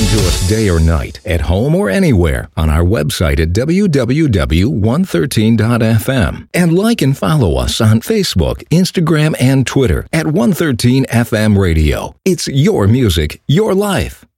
to us day or night, at home or anywhere, on our website at www.113.fm. And like and follow us on Facebook, Instagram, and Twitter at 113 FM Radio. It's your music, your life.